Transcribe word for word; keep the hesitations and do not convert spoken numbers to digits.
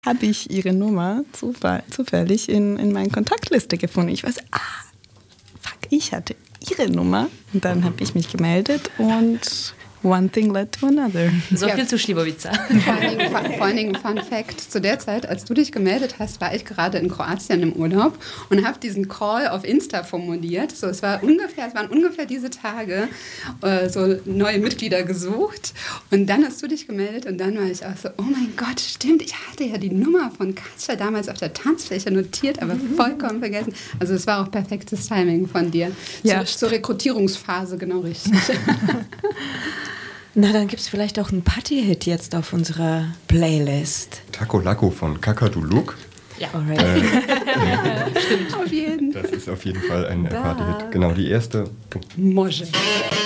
habe ich ihre Nummer zufall, zufällig in, in meiner Kontaktliste gefunden. Ich weiß, ah, fuck, ich hatte ihre Nummer. Und dann habe ich mich gemeldet und one thing led to another. So viel ja. zu Slivovica. Vor allen, Dingen, vor allen Dingen, Fun Fact, zu der Zeit, als du dich gemeldet hast, war ich gerade in Kroatien im Urlaub und habe diesen Call auf Insta formuliert. So, es, war ungefähr, es waren ungefähr diese Tage äh, so neue Mitglieder gesucht. Und dann hast du dich gemeldet und dann war ich auch so, oh mein Gott, stimmt, ich hatte ja die Nummer von Katja damals auf der Tanzfläche notiert, aber vollkommen vergessen. Also es war auch perfektes Timing von dir. Ja. Zu, zur Rekrutierungsphase genau richtig. Na, dann gibt es vielleicht auch einen Party-Hit jetzt auf unserer Playlist. Taco Laco von Kakaduluk. Ja, Alright. Äh, Stimmt. Auf jeden. Das ist auf jeden Fall ein Party-Hit. Genau, die erste. Moje.